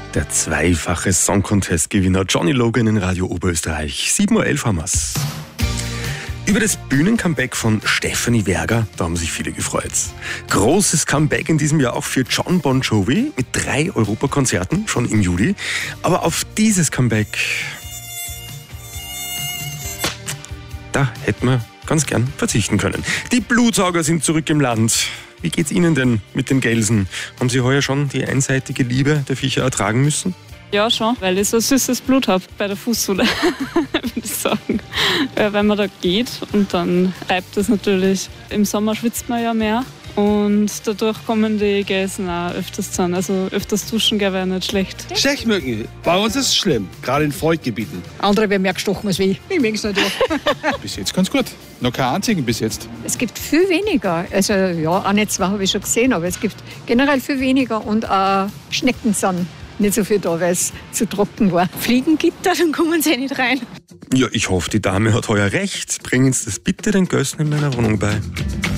Der zweifache Song Contest-Gewinner Johnny Logan in Radio Oberösterreich. 7:11 Uhr haben wir's. Über das Bühnencomeback von Stefanie Werger, da haben sich viele gefreut. Großes Comeback in diesem Jahr auch für Jon Bon Jovi mit 3 Europakonzerten schon im Juli. Aber auf dieses Comeback, da hätten wir ganz gern verzichten können. Die Blutsauger sind zurück im Land. Wie geht's Ihnen denn mit den Gelsen? Haben Sie heuer schon die einseitige Liebe der Viecher ertragen müssen? Ja, schon, weil ich so süßes Blut habe bei der Fußsohle, würde ich sagen. Wenn man da geht und dann reibt es natürlich. Im Sommer schwitzt man ja mehr und dadurch kommen die Gelsen auch öfters zusammen. Also öfters duschen wäre nicht schlecht. Stechmücken, bei uns ist es schlimm, gerade in Feuchtgebieten. Andere werden mehr gestochen als wie. Ich mag es nicht. Bis jetzt ganz gut. Noch keinen einzigen bis jetzt. Es gibt viel weniger. Also ja, eine, zwei habe ich schon gesehen, aber es gibt generell viel weniger und auch Schnecken sind nicht so viel da, weil es zu trocken war. Fliegengitter, dann kommen sie nicht rein. Ja, ich hoffe, die Dame hat heuer recht. Bringen Sie das bitte den Gössen in meiner Wohnung bei.